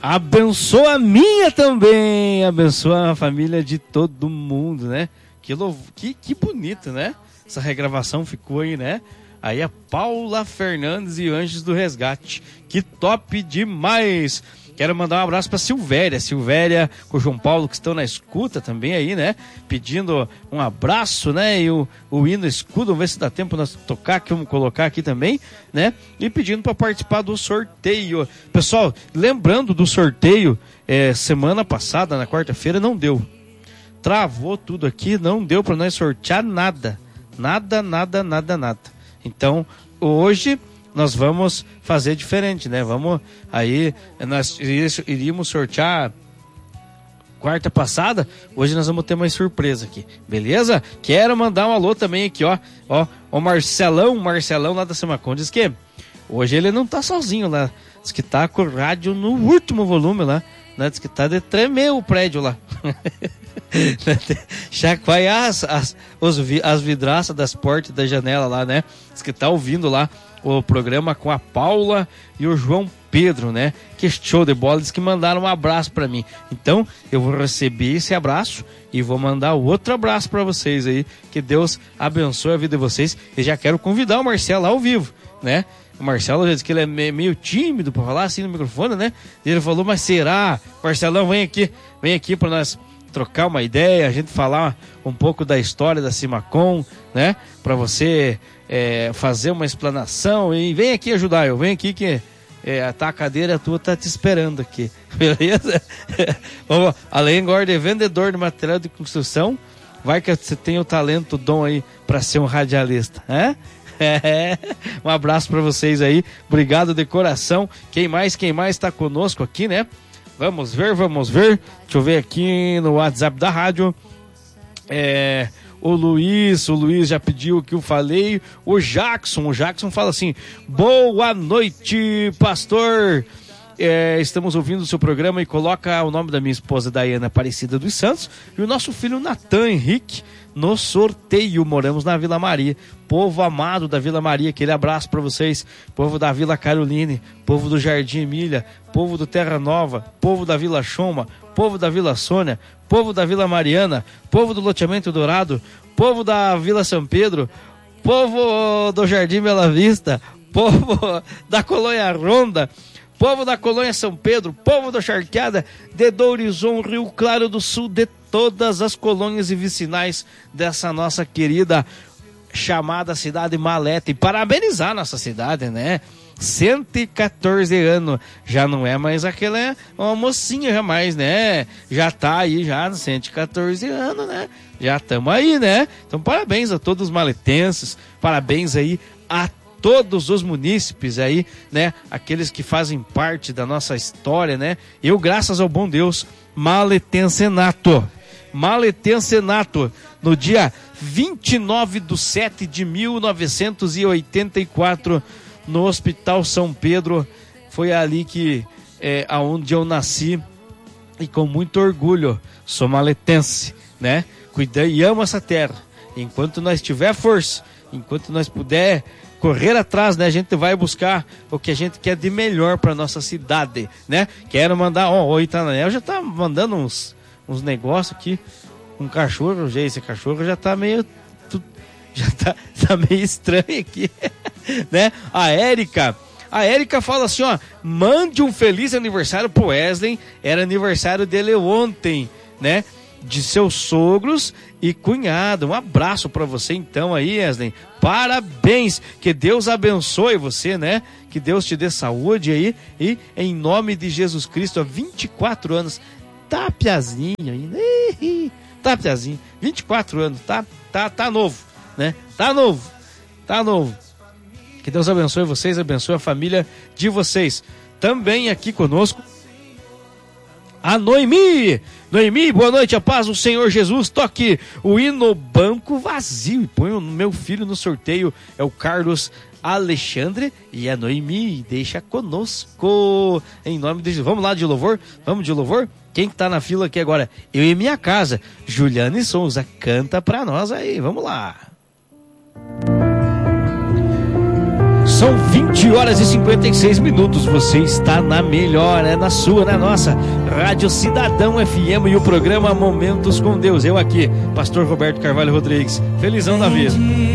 Abençoa a minha também, abençoa a família de todo mundo, né? Que bonito, né? Essa regravação ficou aí, né? Aí a Paula Fernandes e Anjos do Resgate. Que top demais! Quero mandar um abraço para Silvéria com o João Paulo, que estão na escuta também aí, né? Pedindo um abraço, né? E o hino escudo, vamos ver se dá tempo nós tocar, que vamos colocar aqui também, né? E pedindo para participar do sorteio. Pessoal, lembrando do sorteio, semana passada, na quarta-feira, não deu. Travou tudo aqui, não deu para nós sortear nada. Nada. Então, hoje nós vamos fazer diferente, né? Nós iríamos sortear quarta passada, hoje nós vamos ter mais surpresa aqui, beleza? Quero mandar um alô também aqui, ó, o Marcelão lá da Semacon, diz que hoje ele não tá sozinho lá, diz que tá com o rádio no último volume lá, né? Diz que tá de tremer o prédio lá. Chacoalhar as vidraças das portas da janela lá, né? Diz que tá ouvindo lá o programa com a Paula e o João Pedro, né? Que show de bola, eles que mandaram um abraço para mim. Então, eu vou receber esse abraço e vou mandar outro abraço para vocês aí. Que Deus abençoe a vida de vocês. E já quero convidar o Marcelo lá ao vivo, né? O Marcelo disse que ele é meio tímido para falar assim no microfone, né? E ele falou, mas será? Marcelão, vem aqui para nós trocar uma ideia, a gente falar um pouco da história da Semacon, né? Para você fazer uma explanação e vem aqui ajudar eu, vem aqui que a cadeira tua tá te esperando aqui, beleza? Além agora de vendedor de material de construção, vai que você tem o talento, o dom aí para ser um radialista, né? Um abraço para vocês aí, obrigado de coração. Quem mais tá conosco aqui, né? Vamos ver. Deixa eu ver aqui no WhatsApp da rádio. O Luiz já pediu o que eu falei. O Jackson fala assim: boa noite, pastor. Estamos ouvindo o seu programa e coloca o nome da minha esposa Daiana Aparecida dos Santos e o nosso filho Natan Henrique no sorteio. Moramos na Vila Maria, povo amado da Vila Maria, aquele abraço para vocês, povo da Vila Caroline, povo do Jardim Emília, povo do Terra Nova, povo da Vila Choma, povo da Vila Sônia, povo da Vila Mariana, povo do Loteamento Dourado, povo da Vila São Pedro, povo do Jardim Bela Vista, povo da Colônia Ronda, povo da Colônia São Pedro, povo da Charqueada, de Dourizon, Rio Claro do Sul, de todas as colônias e vicinais dessa nossa querida chamada cidade Maleta. E parabenizar nossa cidade, né? 114 anos, já não é mais aquela uma mocinha jamais, né? Já tá aí já nos 114 anos, né? Já estamos aí, né? Então parabéns a todos os maletenses, parabéns aí a todos os munícipes aí, né? Aqueles que fazem parte da nossa história, né? Eu, graças ao bom Deus, maletense nato, no dia 29/7/1984, no Hospital São Pedro. Foi ali que aonde eu nasci e com muito orgulho sou maletense, né? Cuidei e amo essa terra. Enquanto nós tiver força, enquanto nós puder correr atrás, né? A gente vai buscar o que a gente quer de melhor para nossa cidade, né? Quero mandar, o Itananel já tá mandando uns negócios aqui, um cachorro, esse cachorro já tá meio meio estranho aqui, né? A Érica fala assim, ó, mande um feliz aniversário pro Wesley, era aniversário dele ontem, né? De seus sogros e cunhado. Um abraço para você então aí, Wesley. Parabéns, que Deus abençoe você, né? Que Deus te dê saúde aí e em nome de Jesus Cristo, há 24 anos, tá piazinho ainda, tá piazinho, 24 anos, tá novo, né? Tá novo. Que Deus abençoe vocês, abençoe a família de vocês. Também aqui conosco a Noemi, boa noite, a paz do Senhor Jesus. Toque o hino Banco Vazio e põe o meu filho no sorteio. É o Carlos Alexandre e a Noemi, deixa conosco em nome de Jesus. Vamos lá de louvor? Quem que tá na fila aqui agora? Eu e minha casa. Juliane Souza, canta pra nós aí, vamos lá. São 20 horas e 56 minutos. Você está na melhor, na sua, na nossa Rádio Cidadão FM e o programa Momentos com Deus. Eu aqui, Pastor Roberto Carvalho Rodrigues, felizão da vida.